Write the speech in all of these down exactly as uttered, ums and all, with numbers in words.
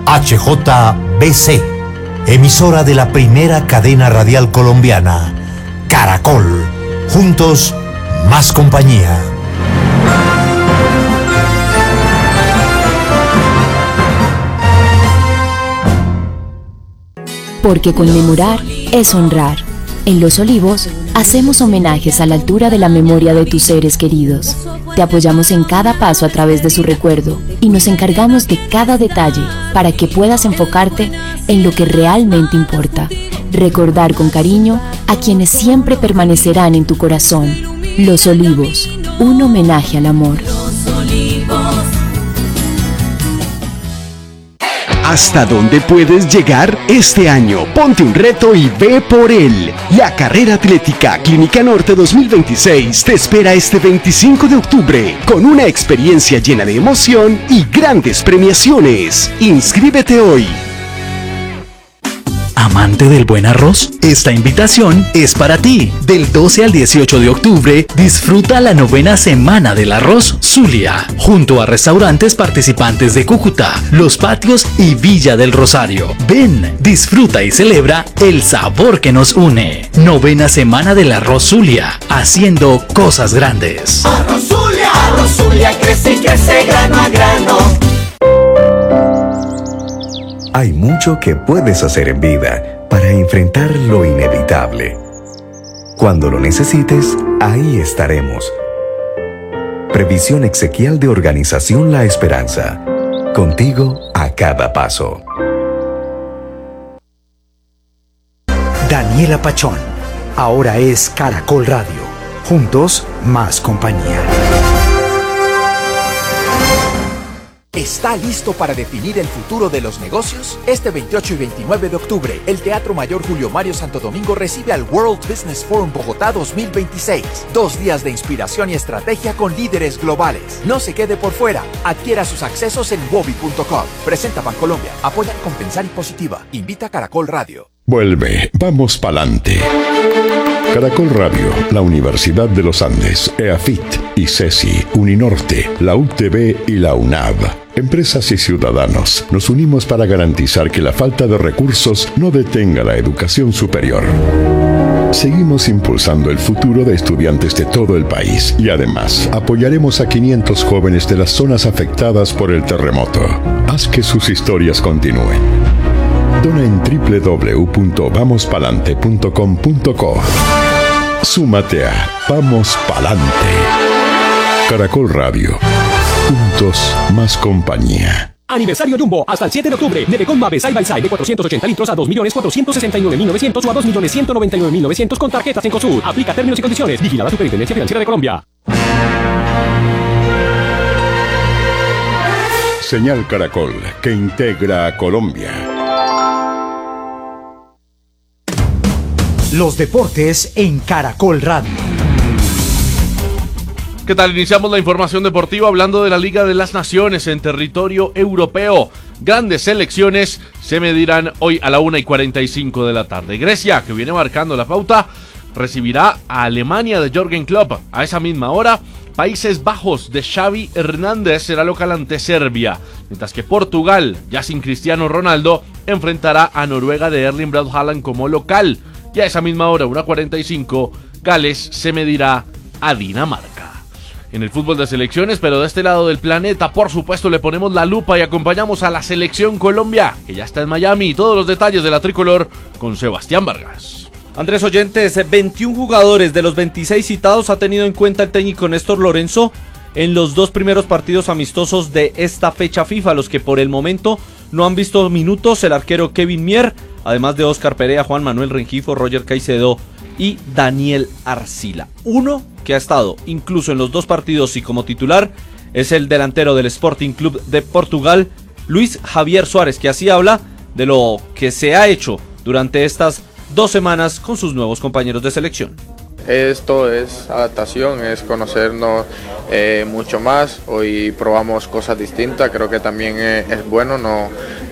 H J B C, emisora de la primera cadena radial colombiana, Caracol. Juntos, más compañía. Porque conmemorar es honrar. En Los Olivos, hacemos homenajes a la altura de la memoria de tus seres queridos. Te apoyamos en cada paso a través de su recuerdo y nos encargamos de cada detalle para que puedas enfocarte en lo que realmente importa. Recordar con cariño a quienes siempre permanecerán en tu corazón. Los Olivos, un homenaje al amor. Los Olivos. ¿Hasta dónde puedes llegar este año? Ponte un reto y ve por él. La carrera atlética Clínica Norte dos mil veintiséis te espera este veinticinco de octubre con una experiencia llena de emoción y grandes premiaciones. Inscríbete hoy. ¿Amante del buen arroz? Esta invitación es para ti. Del doce al dieciocho de octubre, disfruta la novena Semana del Arroz Zulia, junto a restaurantes participantes de Cúcuta, Los Patios y Villa del Rosario. Ven, disfruta y celebra el sabor que nos une. Novena Semana del Arroz Zulia, haciendo cosas grandes. Arroz Zulia, Arroz Zulia crece y crece grano a grano. Hay mucho que puedes hacer en vida para enfrentar lo inevitable. Cuando lo necesites, ahí estaremos. Previsión exequial de Organización La Esperanza. Contigo a cada paso. Daniela Pachón. Ahora es Caracol Radio. Juntos, más compañía. ¿Está listo para definir el futuro de los negocios? Este veintiocho y veintinueve de octubre, el Teatro Mayor Julio Mario Santo Domingo recibe al World Business Forum Bogotá dos mil veintiséis. Dos días de inspiración y estrategia con líderes globales. No se quede por fuera. Adquiera sus accesos en wobi punto com. Presenta Bancolombia. Apoya Compensar y Positiva. Invita a Caracol Radio. Vuelve, vamos pa'lante. Caracol Radio, la Universidad de los Andes, EAFIT, ICESI, Uninorte, la U T B y la UNAV. Empresas y ciudadanos, nos unimos para garantizar que la falta de recursos no detenga la educación superior. Seguimos impulsando el futuro de estudiantes de todo el país y además apoyaremos a quinientos jóvenes de las zonas afectadas por el terremoto. Haz que sus historias continúen. Dona en doble u doble u doble u punto vamos palante punto com punto co. Súmate a Vamos Palante. Caracol Radio. Juntos, más compañía. Aniversario Jumbo, hasta el siete de octubre. Nevecon Mave Side by Side de cuatrocientos ochenta litros a dos millones cuatrocientos sesenta y nueve mil novecientos o a dos millones ciento noventa y nueve mil novecientos con tarjetas Encosud. Aplica términos y condiciones. Vigilada Superintendencia Financiera de Colombia. Señal Caracol, que integra a Colombia. Los deportes en Caracol Radio. ¿Qué tal? Iniciamos la información deportiva hablando de la Liga de las Naciones en territorio europeo. Grandes selecciones se medirán hoy a la una y cuarenta y cinco de la tarde. Grecia, que viene marcando la pauta, recibirá a Alemania de Jürgen Klopp. A esa misma hora, Países Bajos de Xavi Hernández será local ante Serbia, mientras que Portugal, ya sin Cristiano Ronaldo, enfrentará a Noruega de Erling Braut Haaland como local. Y a esa misma hora, una cuarenta y cinco, Gales se medirá a Dinamarca. En el fútbol de selecciones, pero de este lado del planeta, por supuesto, le ponemos la lupa y acompañamos a la Selección Colombia, que ya está en Miami. Todos los detalles de la tricolor con Sebastián Vargas. Andrés Oyentes, veintiún jugadores de los veintiséis citados ha tenido en cuenta el técnico Néstor Lorenzo en los dos primeros partidos amistosos de esta fecha FIFA, los que por el momento no han visto minutos. El arquero Kevin Mier, además de Oscar Perea, Juan Manuel Rengifo, Roger Caicedo y Daniel Arcila. Uno que ha estado incluso en los dos partidos y como titular es el delantero del Sporting Club de Portugal, Luis Javier Suárez, que así habla de lo que se ha hecho durante estas dos semanas con sus nuevos compañeros de selección. Esto es adaptación, es conocernos eh, mucho más. Hoy probamos cosas distintas, creo que también es, es bueno, no,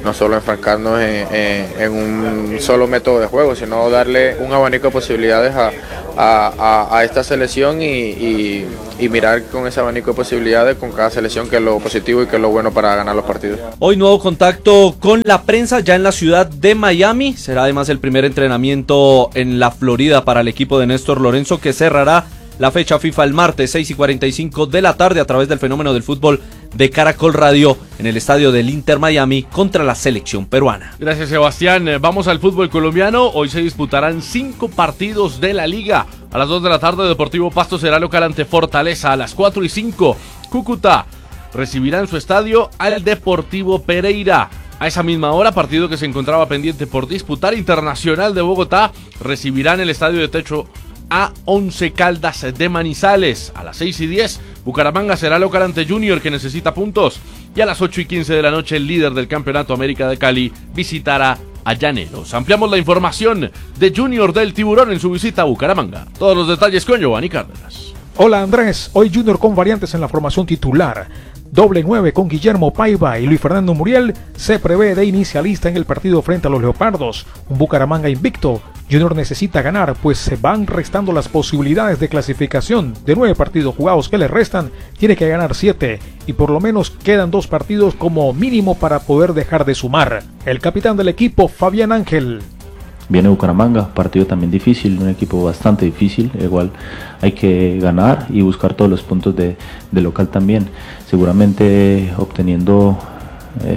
no solo enfocarnos en, en, en un solo método de juego, sino darle un abanico de posibilidades a, a, a, a esta selección y, y, y mirar con ese abanico de posibilidades con cada selección qué es lo positivo y qué es lo bueno para ganar los partidos. Hoy nuevo contacto con la prensa ya en la ciudad de Miami, será además el primer entrenamiento en la Florida para el equipo de Néstor Lorenzo, que cerrará la fecha FIFA el martes seis y cuarenta y cinco de la tarde a través del Fenómeno del Fútbol de Caracol Radio en el estadio del Inter Miami contra la selección peruana. Gracias, Sebastián. Vamos al fútbol colombiano. Hoy se disputarán cinco partidos de la liga. A las dos de la tarde Deportivo Pasto será local ante Fortaleza. A las cuatro y cinco Cúcuta recibirá en su estadio al Deportivo Pereira. A esa misma hora, partido que se encontraba pendiente por disputar, Internacional de Bogotá recibirá en el estadio de techo a Once Caldas de Manizales. A las seis y diez, Bucaramanga será local ante Junior, que necesita puntos. Y a las ocho y quince de la noche, el líder del Campeonato América de Cali visitará a Llaneros. Ampliamos la información de Junior del Tiburón en su visita a Bucaramanga. Todos los detalles con Giovanni Cárdenas. Hola Andrés, hoy Junior con variantes en la formación titular. Doble nueve con Guillermo Paiva y Luis Fernando Muriel se prevé de inicialista en el partido frente a los Leopardos. Un Bucaramanga invicto. Junior necesita ganar, pues se van restando las posibilidades de clasificación. De nueve partidos jugados que le restan, tiene que ganar siete. Y por lo menos quedan dos partidos como mínimo para poder dejar de sumar. El capitán del equipo, Fabián Ángel. Viene Bucaramanga, partido también difícil, un equipo bastante difícil, igual hay que ganar y buscar todos los puntos de, de local también, seguramente obteniendo eh,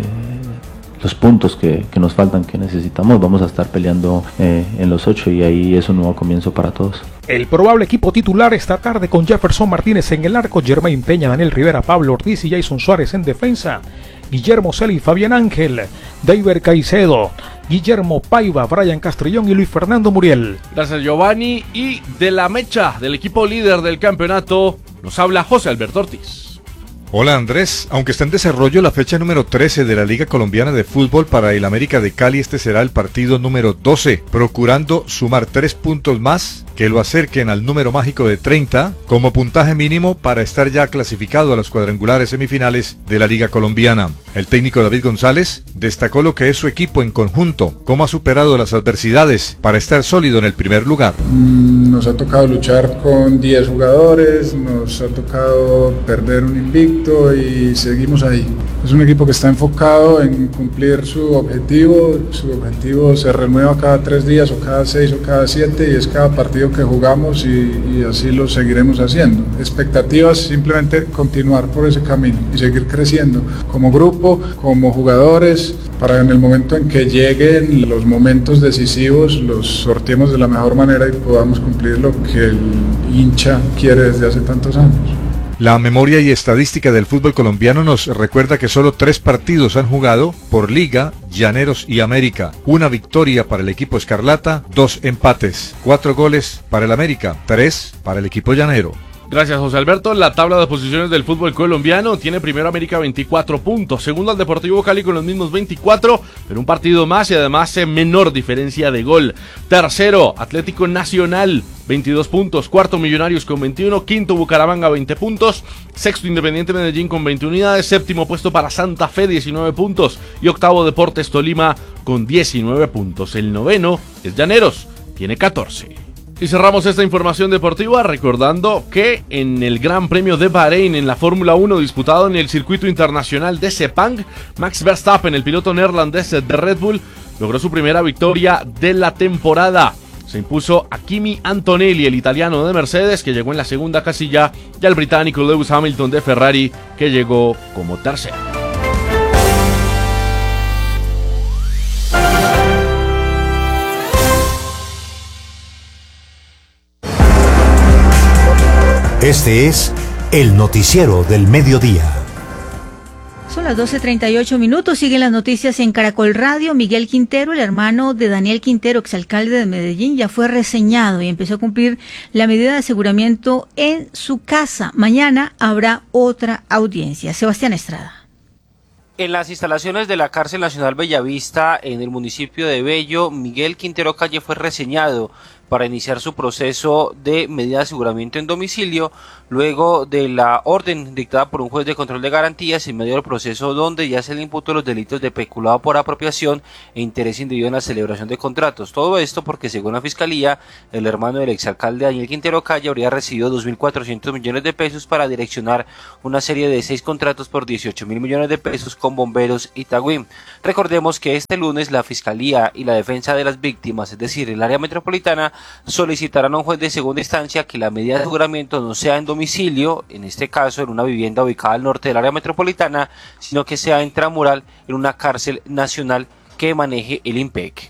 los puntos que, que nos faltan, que necesitamos, vamos a estar peleando eh, en los ocho y ahí es un nuevo comienzo para todos. El probable equipo titular esta tarde con Jefferson Martínez en el arco, Germain Peña, Daniel Rivera, Pablo Ortiz y Jason Suárez en defensa, Guillermo Celi, Fabián Ángel, David Caicedo, Guillermo Paiva, Brian Castrillón y Luis Fernando Muriel. Gracias, Giovanni. Y de la mecha del equipo líder del campeonato nos habla José Alberto Ortiz. Hola Andrés, aunque está en desarrollo la fecha número trece de la Liga Colombiana de Fútbol, para el América de Cali este será el partido número doce, procurando sumar tres puntos más que lo acerquen al número mágico de treinta como puntaje mínimo para estar ya clasificado a los cuadrangulares semifinales de la Liga Colombiana. El técnico David González destacó lo que es su equipo en conjunto, cómo ha superado las adversidades para estar sólido en el primer lugar. Nos ha tocado luchar con diez jugadores, nos ha tocado perder un invicto y seguimos ahí. Es un equipo que está enfocado en cumplir su objetivo, su objetivo se renueva cada tres días o cada seis o cada siete y es cada partido que jugamos y, y así lo seguiremos haciendo. Expectativas, simplemente continuar por ese camino y seguir creciendo como grupo, como jugadores, para en el momento en que lleguen los momentos decisivos los sorteemos de la mejor manera y podamos cumplir lo que el hincha quiere desde hace tantos años. La memoria y estadística del fútbol colombiano nos recuerda que solo tres partidos han jugado por Liga, Llaneros y América. Una victoria para el equipo Escarlata, dos empates, cuatro goles para el América, tres para el equipo llanero. Gracias, José Alberto. La tabla de posiciones del fútbol colombiano tiene primero América veinticuatro puntos, segundo al Deportivo Cali con los mismos veinticuatro, pero un partido más y además en menor diferencia de gol. Tercero, Atlético Nacional, veintidós puntos, cuarto Millonarios con veintiuno, quinto Bucaramanga veinte puntos, sexto Independiente Medellín con veinte unidades, séptimo puesto para Santa Fe diecinueve puntos y octavo Deportes Tolima con diecinueve puntos. El noveno es Llaneros, tiene catorce. Y cerramos esta información deportiva recordando que en el Gran Premio de Bahrein en la Fórmula uno disputado en el circuito internacional de Sepang, Max Verstappen, el piloto neerlandés de Red Bull, logró su primera victoria de la temporada. Se impuso a Kimi Antonelli, el italiano de Mercedes, que llegó en la segunda casilla, y al británico Lewis Hamilton de Ferrari, que llegó como tercero. Este es el noticiero del mediodía. Son las doce treinta y ocho minutos, siguen las noticias en Caracol Radio. Miguel Quintero, el hermano de Daniel Quintero, exalcalde de Medellín, ya fue reseñado y empezó a cumplir la medida de aseguramiento en su casa. Mañana habrá otra audiencia. Sebastián Estrada. En las instalaciones de la Cárcel Nacional Bellavista, en el municipio de Bello, Miguel Quintero Calle fue reseñado para iniciar su proceso de medida de aseguramiento en domicilio, luego de la orden dictada por un juez de control de garantías en medio del proceso donde ya se le imputó los delitos de peculado por apropiación e interés indebido en la celebración de contratos. Todo esto porque, según la Fiscalía, el hermano del exalcalde Daniel Quintero Calle habría recibido dos mil cuatrocientos millones de pesos para direccionar una serie de seis contratos por dieciocho mil millones de pesos con Bomberos y Tagüín. Recordemos que este lunes la Fiscalía y la defensa de las víctimas, es decir, el área metropolitana, solicitarán a un juez de segunda instancia que la medida de aseguramiento no sea en domicilio, en este caso en una vivienda ubicada al norte del área metropolitana, sino que sea intramural en una cárcel nacional que maneje el IMPEC.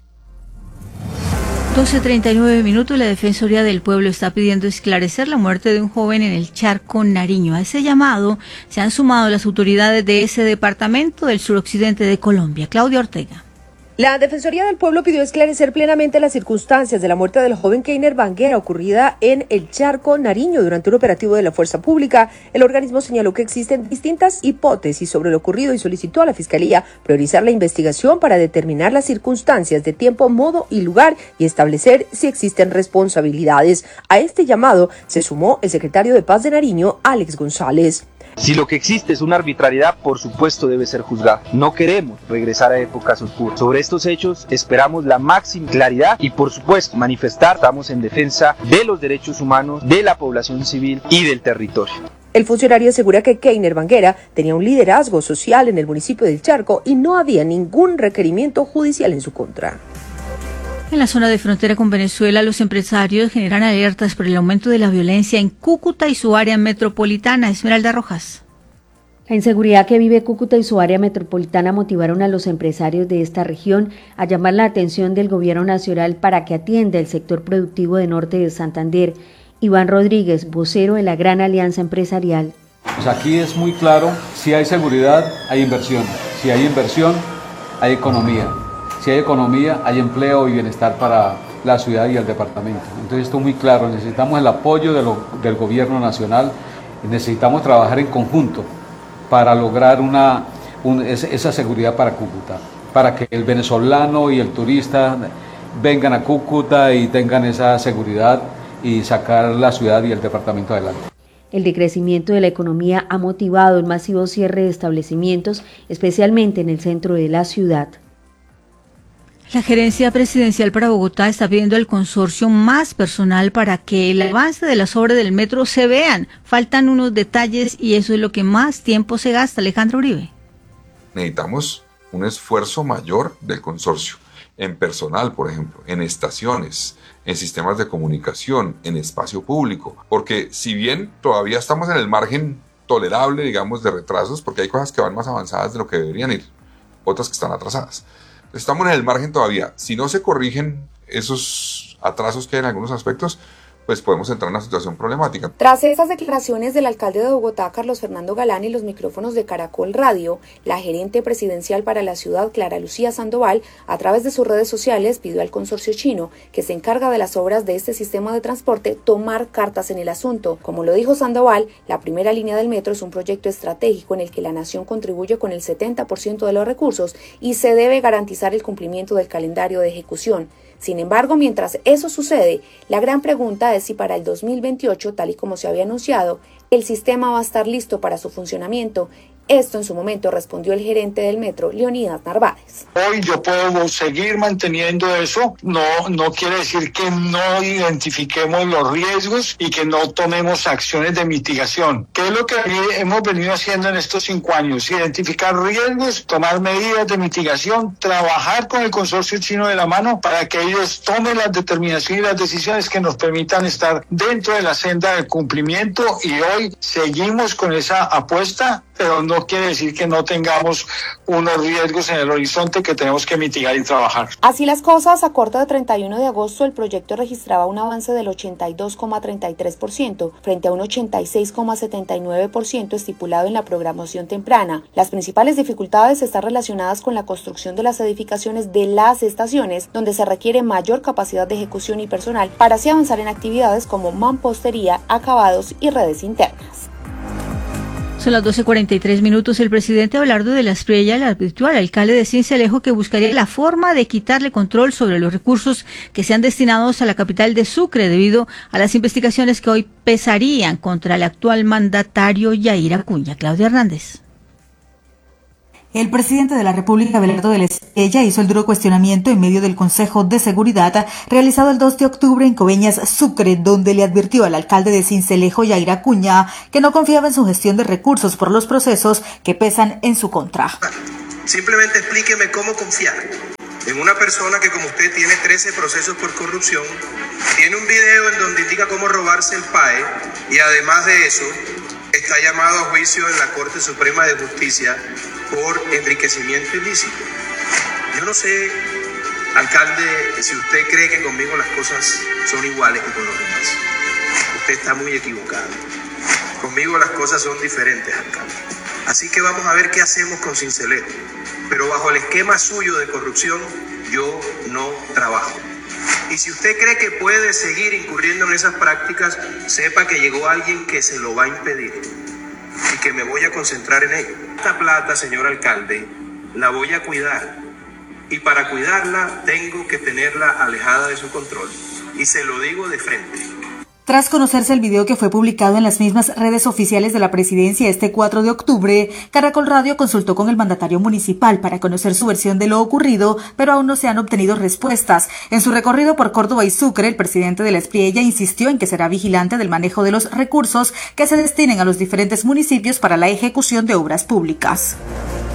doce treinta y nueve minutos, la Defensoría del Pueblo está pidiendo esclarecer la muerte de un joven en el Charco, Nariño. A ese llamado se han sumado las autoridades de ese departamento del suroccidente de Colombia. Claudia Ortega. La Defensoría del Pueblo pidió esclarecer plenamente las circunstancias de la muerte del joven Keiner Banguera ocurrida en el Charco, Nariño, durante un operativo de la Fuerza Pública. El organismo señaló que existen distintas hipótesis sobre lo ocurrido y solicitó a la Fiscalía priorizar la investigación para determinar las circunstancias de tiempo, modo y lugar y establecer si existen responsabilidades. A este llamado se sumó el secretario de Paz de Nariño, Alex González. Si lo que existe es una arbitrariedad, por supuesto debe ser juzgada. No queremos regresar a épocas oscuras. Sobre estos hechos esperamos la máxima claridad y, por supuesto, manifestar estamos en defensa de los derechos humanos, de la población civil y del territorio. El funcionario asegura que Keiner Banguera tenía un liderazgo social en el municipio del Charco y no había ningún requerimiento judicial en su contra. En la zona de frontera con Venezuela, los empresarios generan alertas por el aumento de la violencia en Cúcuta y su área metropolitana. Esmeralda Rojas. La inseguridad que vive Cúcuta y su área metropolitana motivaron a los empresarios de esta región a llamar la atención del gobierno nacional para que atienda el sector productivo de norte de Santander. Iván Rodríguez, vocero de la Gran Alianza Empresarial. Pues aquí es muy claro, si hay seguridad, hay inversión. Si hay inversión, hay economía. Si hay economía, hay empleo y bienestar para la ciudad y el departamento. Entonces esto es muy claro, necesitamos el apoyo de lo, del gobierno nacional y necesitamos trabajar en conjunto para lograr una, un, esa seguridad para Cúcuta, para que el venezolano y el turista vengan a Cúcuta y tengan esa seguridad y sacar la ciudad y el departamento adelante. El decrecimiento de la economía ha motivado el masivo cierre de establecimientos, especialmente en el centro de la ciudad. La Gerencia Presidencial para Bogotá está pidiendo al consorcio más personal para que el avance de las obras del metro se vean. Faltan unos detalles y eso es lo que más tiempo se gasta. Alejandro Uribe. Necesitamos un esfuerzo mayor del consorcio, en personal, por ejemplo, en estaciones, en sistemas de comunicación, en espacio público, porque si bien todavía estamos en el margen tolerable, digamos, de retrasos, porque hay cosas que van más avanzadas de lo que deberían ir, otras que están atrasadas. Estamos en el margen todavía. Si no se corrigen esos atrasos que hay en algunos aspectos, pues podemos entrar en una situación problemática. Tras esas declaraciones del alcalde de Bogotá, Carlos Fernando Galán, y los micrófonos de Caracol Radio, la gerente presidencial para la ciudad, Clara Lucía Sandoval, a través de sus redes sociales pidió al consorcio chino, que se encarga de las obras de este sistema de transporte, tomar cartas en el asunto. Como lo dijo Sandoval, la primera línea del metro es un proyecto estratégico en el que la nación contribuye con el setenta por ciento de los recursos y se debe garantizar el cumplimiento del calendario de ejecución. Sin embargo, mientras eso sucede, la gran pregunta es si para el dos mil veintiocho, tal y como se había anunciado, el sistema va a estar listo para su funcionamiento. Esto en su momento respondió el gerente del metro, Leonidas Narváez. Hoy yo puedo seguir manteniendo eso, no, no quiere decir que no identifiquemos los riesgos y que no tomemos acciones de mitigación. ¿Qué es lo que hemos venido haciendo en estos cinco años? Identificar riesgos, tomar medidas de mitigación, trabajar con el consorcio chino de la mano para que ellos tomen las determinaciones y las decisiones que nos permitan estar dentro de la senda del cumplimiento, y hoy seguimos con esa apuesta, pero no quiere decir que no tengamos unos riesgos en el horizonte que tenemos que mitigar y trabajar. Así las cosas, a corte de treinta y uno de agosto, el proyecto registraba un avance del ochenta y dos coma treinta y tres por ciento frente a un ochenta y seis coma setenta y nueve por ciento estipulado en la programación temprana. Las principales dificultades están relacionadas con la construcción de las edificaciones de las estaciones, donde se requiere mayor capacidad de ejecución y personal para así avanzar en actividades como mampostería, acabados y redes internas. Son las doce cuarenta y tres minutos. El presidente Abelardo de la Espriella le advirtió al alcalde de Sincelejo que buscaría la forma de quitarle control sobre los recursos que sean destinados a la capital de Sucre debido a las investigaciones que hoy pesarían contra el actual mandatario Yair Acuña. Claudia Hernández. El presidente de la República, Abelardo de la Espriella, hizo el duro cuestionamiento en medio del Consejo de Seguridad realizado el dos de octubre en Coveñas, Sucre, donde le advirtió al alcalde de Sincelejo, Yair Acuña, que no confiaba en su gestión de recursos por los procesos que pesan en su contra. Simplemente explíqueme cómo confiar en una persona que, como usted, tiene trece procesos por corrupción, tiene un video en donde indica cómo robarse el P A E y además de eso está llamado a juicio en la Corte Suprema de Justicia por enriquecimiento ilícito. Yo no sé, alcalde, si usted cree que conmigo las cosas son iguales que con los demás. Usted está muy equivocado. Conmigo las cosas son diferentes, alcalde. Así que vamos a ver qué hacemos con Sincelejo. Pero bajo el esquema suyo de corrupción, yo no trabajo. Y si usted cree que puede seguir incurriendo en esas prácticas, sepa que llegó alguien que se lo va a impedir y que me voy a concentrar en ello. Esta plata, señor alcalde, la voy a cuidar y para cuidarla tengo que tenerla alejada de su control y se lo digo de frente. Tras conocerse el video que fue publicado en las mismas redes oficiales de la presidencia este cuatro de octubre, Caracol Radio consultó con el mandatario municipal para conocer su versión de lo ocurrido, pero aún no se han obtenido respuestas. En su recorrido por Córdoba y Sucre, el presidente de la Espriella insistió en que será vigilante del manejo de los recursos que se destinen a los diferentes municipios para la ejecución de obras públicas.